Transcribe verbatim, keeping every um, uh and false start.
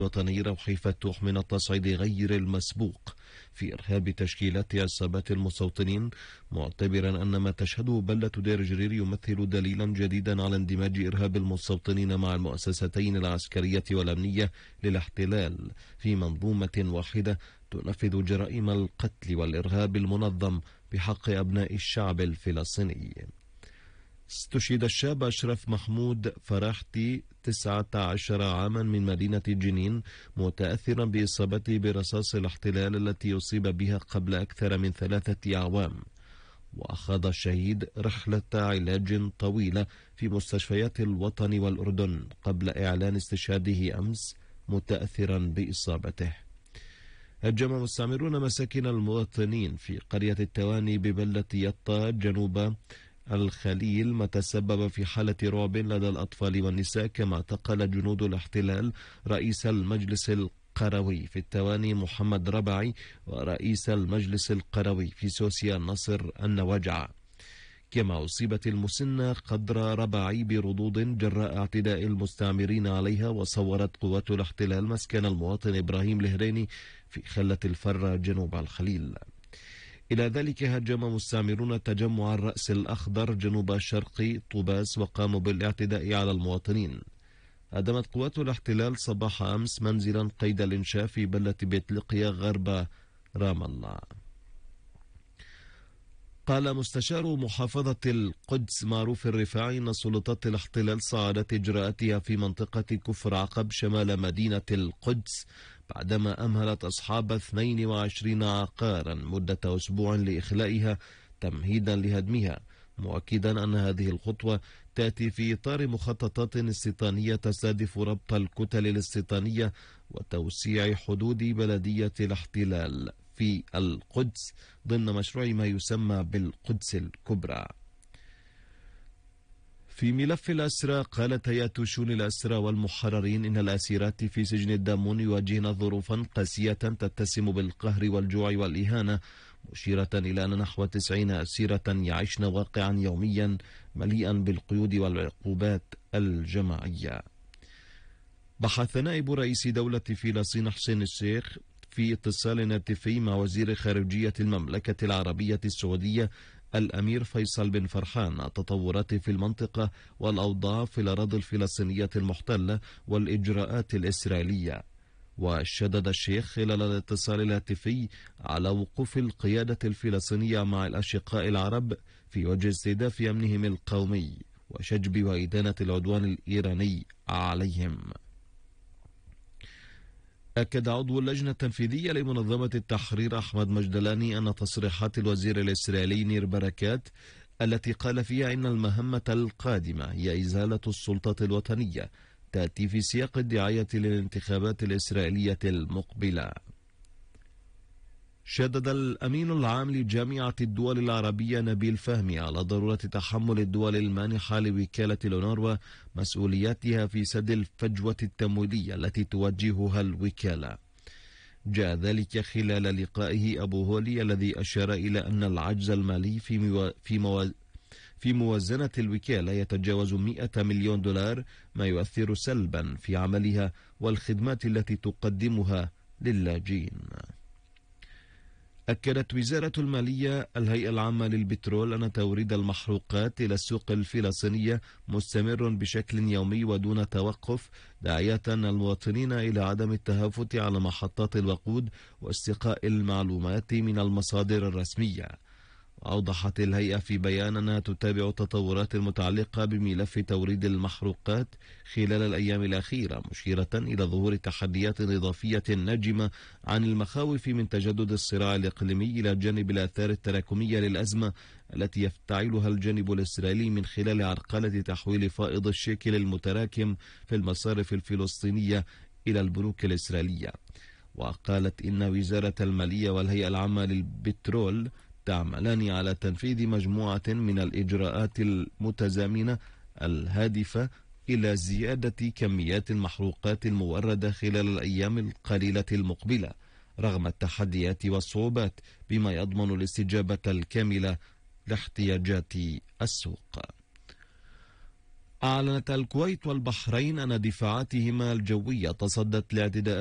الوطني روحي فتوح من التصعيد غير المسبوق في إرهاب تشكيلات عصابات المستوطنين، معتبرا أن ما تشهده بلدة دير جرير يمثل دليلا جديدا على اندماج إرهاب المستوطنين مع المؤسستين العسكرية والأمنية للاحتلال في منظومة واحدة تنفذ جرائم القتل والإرهاب المنظم بحق أبناء الشعب الفلسطيني. استشهد الشاب أشرف محمود فرحتي تسعة عشر عاما من مدينة جنين متأثرا بإصابته برصاص الاحتلال التي يصيب بها قبل أكثر من ثلاثة أعوام. وأخاض الشهيد رحلة علاج طويلة في مستشفيات الوطن والأردن قبل إعلان استشهاده أمس متأثرا بإصابته. هجم مستعمرون مساكن المواطنين في قرية التواني ببلدة يطا جنوب الخليل، ما تسبب في حالة رعب لدى الأطفال والنساء، كما اعتقل جنود الاحتلال رئيس المجلس القروي في التواني محمد ربعي ورئيس المجلس القروي في سوسيا نصر النواجع. كما أصيبت المسنة قدر ربعي بردود جراء اعتداء المستعمرين عليها، وصورت قوات الاحتلال مسكن المواطن إبراهيم الهريني في خلة الفرة جنوب الخليل. إلى ذلك هجم مستعمرون تجمع الرأس الأخضر جنوب شرق طوباس وقاموا بالاعتداء على المواطنين. هدمت قوات الاحتلال صباح أمس منزلا قيد الإنشاء في بلدة بيت لقيا غرب رام الله. قال مستشار محافظة القدس معروف الرفاعي أن سلطات الاحتلال صعدت إجراءاتها في منطقة كفر عقب شمال مدينة القدس بعدما أمهلت أصحاب اثنين وعشرين عقارا مدة أسبوع لإخلائها تمهيدا لهدمها، مؤكدا أن هذه الخطوة تأتي في إطار مخططات استيطانية تستهدف ربط الكتل الاستيطانية وتوسيع حدود بلدية الاحتلال في القدس ضمن مشروع ما يسمى بالقدس الكبرى. في ملف الأسرى، قالت هيئة شؤون الأسرى والمحررين إن الأسيرات في سجن الدامون يواجهن ظروفا قاسية تتسم بالقهر والجوع والإهانة، مشيرة إلى أن نحو تسعين أسيرة يعيشن واقعا يوميا مليئا بالقيود والعقوبات الجماعية. بحث نائب رئيس دولة فلسطين حسين الشيخ في اتصال هاتفي مع وزير خارجية المملكة العربية السعودية الأمير فيصل بن فرحان التطورات في المنطقة والأوضاع في الأراضي الفلسطينية المحتلة والإجراءات الإسرائيلية. وشدد الشيخ خلال الاتصال الهاتفي على وقوف القيادة الفلسطينية مع الأشقاء العرب في وجه استهداف أمنهم القومي وشجب وإدانة العدوان الإيراني عليهم. أكد عضو اللجنة التنفيذية لمنظمة التحرير أحمد مجدلاني أن تصريحات الوزير الإسرائيلي نير بركات التي قال فيها إن المهمة القادمة هي إزالة السلطة الوطنية تأتي في سياق الدعاية للانتخابات الإسرائيلية المقبلة. شدد الأمين العام لجامعة الدول العربية نبيل فهمي على ضرورة تحمل الدول المانحة لوكالة الأونروا مسؤولياتها في سد الفجوة التمويلية التي تواجهها الوكالة. جاء ذلك خلال لقائه أبو هولي الذي أشار إلى أن العجز المالي في مو... في, مو... في موازنة الوكالة يتجاوز مئة مليون دولار، ما يؤثر سلبا في عملها والخدمات التي تقدمها للاجئين. أكدت وزارة المالية الهيئة العامة للبترول أن توريد المحروقات إلى السوق الفلسطينية مستمر بشكل يومي ودون توقف، داعية المواطنين إلى عدم التهافت على محطات الوقود واستقاء المعلومات من المصادر الرسمية. أوضحت الهيئة في بيان أنها تتابع التطورات المتعلقة بملف توريد المحروقات خلال الأيام الأخيرة، مشيرة إلى ظهور تحديات إضافية ناجمة عن المخاوف من تجدد الصراع الإقليمي إلى جانب الآثار التراكمية للأزمة التي يفتعلها الجانب الإسرائيلي من خلال عرقلة تحويل فائض الشيكل المتراكم في المصارف الفلسطينية إلى البنوك الإسرائيلية. وقالت إن وزارة المالية والهيئة العامة للبترول تعملان على تنفيذ مجموعة من الإجراءات المتزامنة الهادفة إلى زيادة كميات المحروقات الموردة خلال الأيام القليلة المقبلة رغم التحديات والصعوبات، بما يضمن الاستجابة الكاملة لاحتياجات السوق. أعلنت الكويت والبحرين أن دفاعاتهما الجوية تصدت لاعتداءات